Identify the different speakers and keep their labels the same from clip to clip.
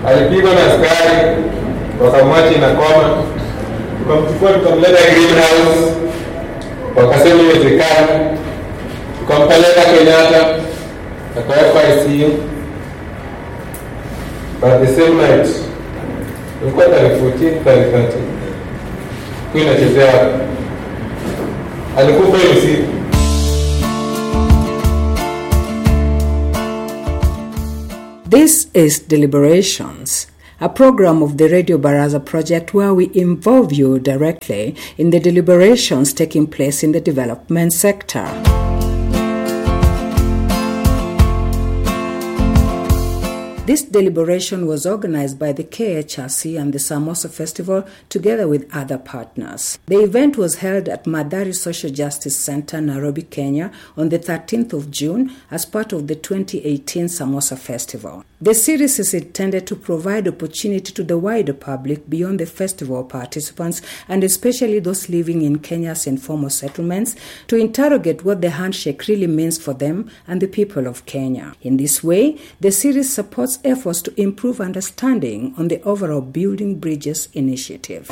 Speaker 1: alipigwa na askari, wakamwacha na koma, tukamchukua tukamleta greenhouse, wakasema iwezekani, tukampeleka Kenyatta, akawekwa ICU. But the same night, ilikuwa tarehe 14, tarehe 13, kuna chezea alikufa hiyo siku.
Speaker 2: This is Deliberations, a program of the Radio Baraza project where we involve you directly in the deliberations taking place in the development sector. This deliberation was organized by the KHRC and the Samosa Festival together with other partners. The event was held at Madari Social Justice Center, Nairobi, Kenya on the 13th of June as part of the 2018 Samosa Festival. The series is intended to provide opportunity to the wider public beyond the festival participants and especially those living in Kenya's informal settlements to interrogate what the handshake really means for them and the people of Kenya. In this way, the series supports efforts to improve understanding on the overall Building Bridges initiative.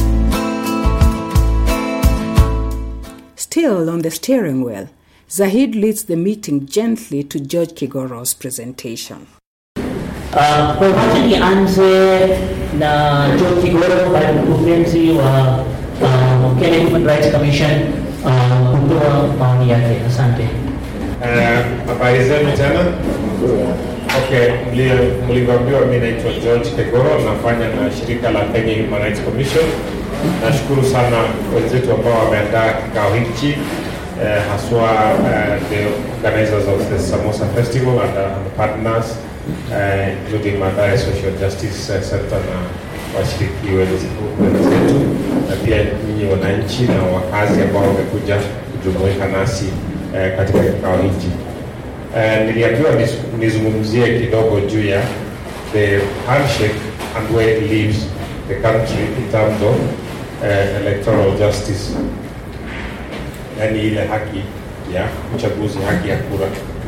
Speaker 2: Still on the steering wheel, Zahid leads the meeting gently to George Kigoro's presentation.
Speaker 3: Kwa wakati nianze na George Kigoro kwa mkurugenzi wa Kenya Human Rights Commission kutoa maoni yake. Asante.
Speaker 1: Habari zenu tena? Okay, mlivyoambiwa mimi naitwa George Kigoro, nafanya na shirika la Kenya Human Rights Commission. Nashukuru sana wenzetu ambao wameandaa kikao hiki, haswa the organizers of the Samosa Festival and the partners, including Madari Social Justice Center na washiriki wenzetu, na pia nyinyi wananchi na wakazi ambao wamekuja kujumuika nasi katika kikao hiki. Niliambiwa nizungumzie kidogo juu ya the handshake and where it leaves the country in terms of electoral justice, yani ile haki ya uchaguzi, haki ya kura.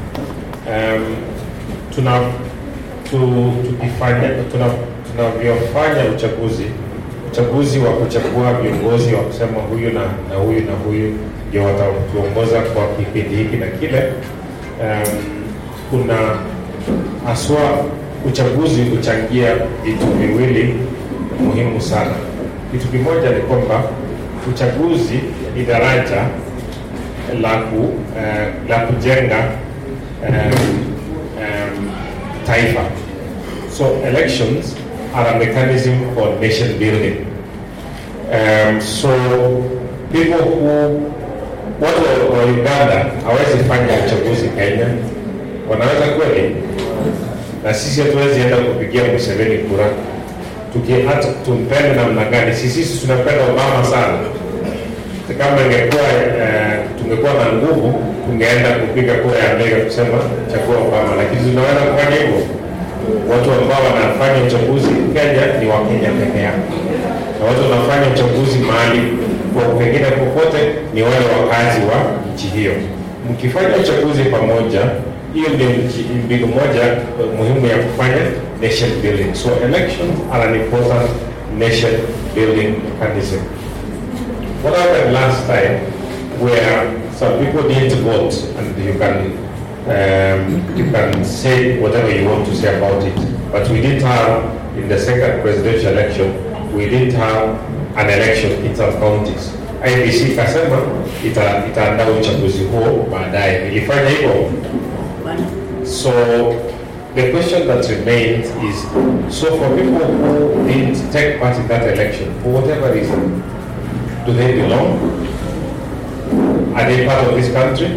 Speaker 1: Tunavyofanya uchaguzi wa kuchagua viongozi wa kusema huyu na huyu na huyu ndio watatuongoza kwa kipindi hiki na kile. Kuna aswa uchaguzi kuchangia vitu viwili muhimu sana. Kitu kimoja ni kwamba uchaguzi ni daraja la kujenga taifa. So elections are a mechanism for nation building. So people who watu wa Uganda hawezi fanya uchaguzi Kenya, wanaweza kweli? Na sisi hatuwezi enda kupigia Museveni kura. Hata tumpende namna gani, sisi tunapenda Obama sana. Kama tungekuwa na nguvu, tungeenda kupiga kura ya Amerika kusema chagua Obama, lakini tunaweza kufanya hivyo. Watu ambao wanafanya uchaguzi Kenya ni wa Kenya peke yao. Na watu wanafanya uchaguzi mahali kwa pengine popote ni wale wakazi wa nchi hiyo. Mkifanya uchaguzi pamoja, hiyo ndio mbinu moja muhimu ya kufanya nation building. So elections are an important nation building mechanism. What happened last time where some people didn't vote, and you can say whatever you want to say about it, but we didn't have, in the second presidential election, we didn't have an election in some counties. IBC kasema itaandaa uchaguzi huo baadaye. Ilifanya hivyo. So the question that remains is, so for people who didn't take part in that election, for whatever reason, do they belong? Are they part of this country?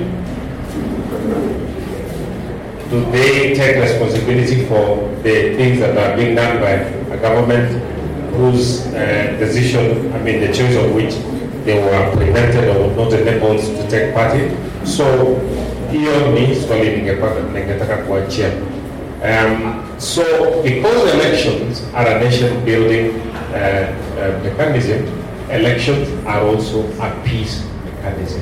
Speaker 1: Do they take responsibility for the things that are being done by a government whose decision, the choice of which they were prevented or not enabled to take part in? So, hiyo ni swali ningetaka kuachia. So, because elections are a nation building mechanism, elections are also a peace mechanism.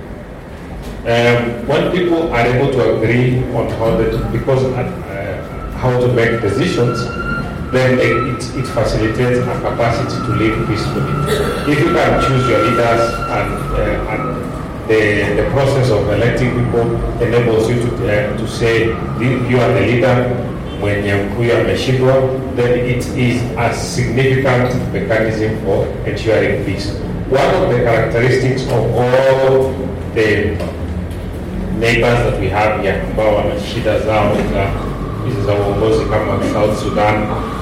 Speaker 1: When people are able to agree on how because how to make decisions, then it facilitates a capacity to live peacefully. If you can choose your leaders and the process of electing people enables you to say you are the leader mwenye huyu ameshindwa, then it is a significant mechanism for ensuring peace. One of the characteristics of all the neighbors that we have here ambao wana shida zao hizi za uongozi kama South Sudan,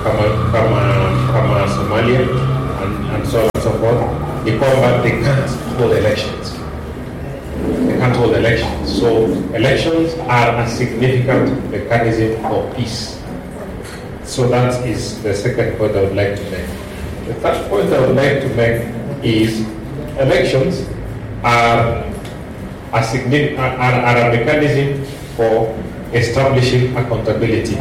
Speaker 1: kama Somalia and so on and so forth, ni kwamba they can't hold elections. They can't hold elections. So elections are a significant mechanism for peace. So that is the second point I would like to make. The third point I would like to make is elections are a mechanism for establishing accountability.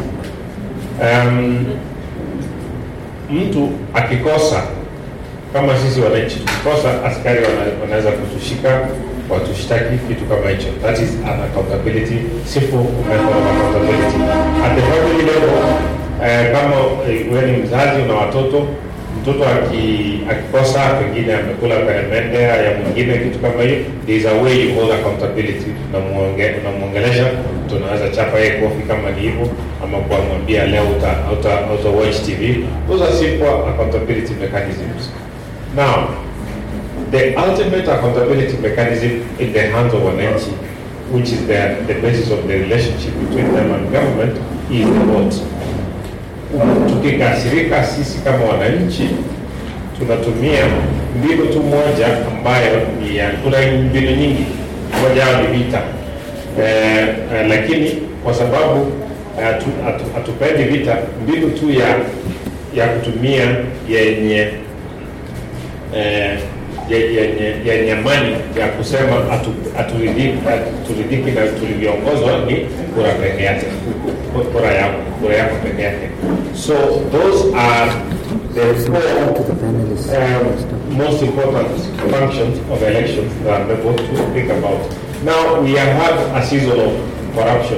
Speaker 1: Mtu akikosa, kama sisi wananchi tukikosa, askari wanaweza kutushika, watushtaki, kitu kama hicho. That is an accountability, simple method of accountability. At the family level, kama wewe ni mzazi una watoto, mtoto akikosa, pengine amekula peremende ya mwingine, kitu kama hiyo, there is a way you hold accountability. Unamuongelesha, tunaweza chapa yeye kofi kama ni hivyo, ama kumwambia leo uta watch TV. Those are simple accountability mechanisms. Now, the ultimate accountability mechanism in the hands of wananchi, which is the basis of the relationship between them and government, is the vote. Tukikasirika sisi kama wananchi, tunatumia mbinu tu moja ambayo ni kuna mbinu nyingi, moja yao ni vita. Lakini kwa sababu hatupendi vita, mbinu tu ya kutumia yenye amani ya kusema aturidhiki na tulivyoongozwa ni kura peke yake, kura yako peke yake. So those are the four most important functions of elections that I'm able to think about. Now we have had a season of corruption.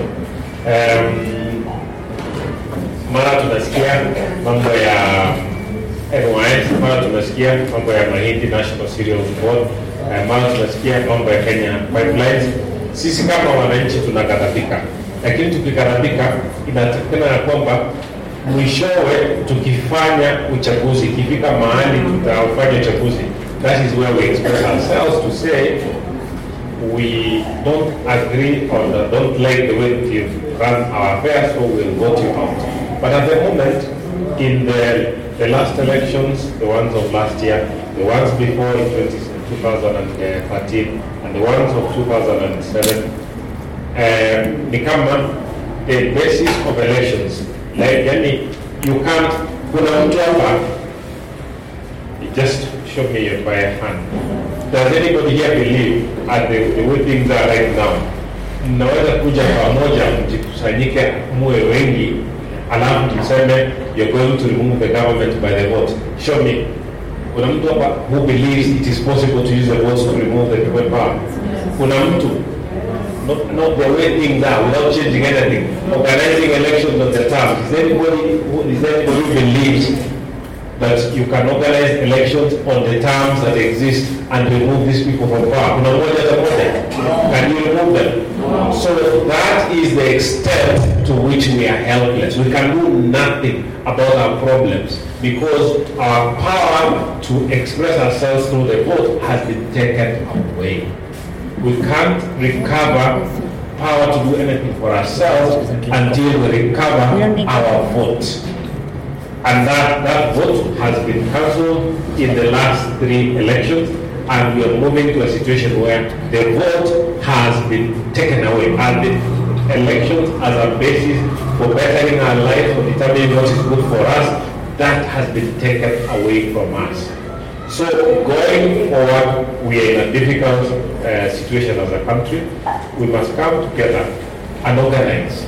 Speaker 1: Mara tunasikia mambo ya NYS, mara tunasikia mambo ya Mahindi National Cereals Board, mara tunasikia mambo ya Kenya Pipelines. Sisi kama wananchi tunaghadhabika, lakini tukighadhabika inatakana ya kwamba mwishowe tukifanya uchaguzi, ikifika mahali tutafanya uchaguzi, that is where we express ourselves to say we don't agree or don't like the way you've run our affairs, so we'll vote you out. But at the moment, in the last elections, the ones of last year, the ones before in 2013, and the ones of 2007, become the basis of elections. Like you can't put on hapa, just show me your by hand. Does anybody here believe at the way things are right now? Mnaweza kuja pamoja mjikusanyike muwe wengi, alafu tuseme you're going to remove the government by the vote. Show me. Kuna mtu hapa who believes it is possible to use the votes to remove the people power? Kuna mtu not the way things are without changing anything, organizing elections on the terms. Is anybody who believes that you can organize elections on the terms that exist and remove these people from power? Kuna moja ta moja. Can you remove them? So that is the extent to which we are helpless. We can do nothing about our problems because our power to express ourselves through the vote has been taken away. We can't recover power to do anything for ourselves until we recover our vote. And that vote has been cancelled in the last 3 elections, and we are moving to a situation where the vote has been taken away. And the elections as a basis for bettering our lives, for determining what is good for us, that has been taken away from us. So going forward, we are in a difficult situation as a country. We must come together and organize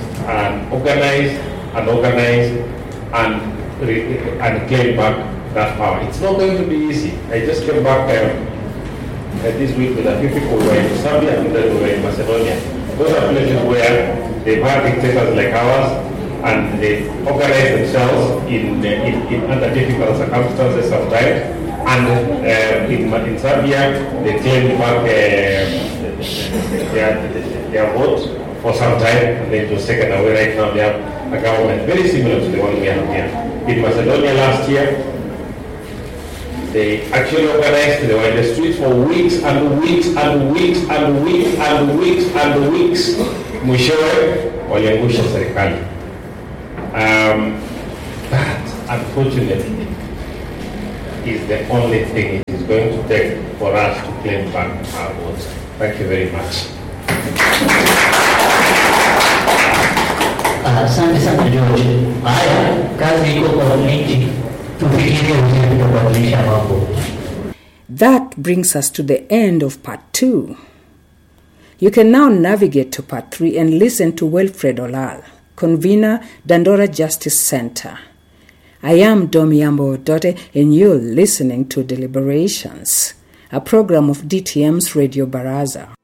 Speaker 1: and claim back that power. It's not going to be easy. I just came back this week with a few people who were in Serbia and then who were in Macedonia. Those are places where they've had dictators like ours, and they organize themselves in under difficult circumstances sometimes. And in Zambia, they claim back their vote for some time, and then it was taken away. Right now, they have a government very similar to the one we have here. In Macedonia last year, they actually organized, they were in the streets for weeks and weeks and weeks and weeks and weeks and weeks. Mwishowe waliangusha serikali. That, unfortunately, is the only thing it is going to take for us to claim back our votes. Thank you very much.
Speaker 3: Asante sana George. Haya, kazi iko kwa wananchi. Tufikirie ujumbe kubadilisha mambo.
Speaker 2: That brings us to the end of part 2. You can now navigate to part 3 and listen to Wilfred Olal, convener, Dandora Justice Center. I am Domiyambo Odote, and you're listening to Deliberations, a program of DTM's Radio Baraza.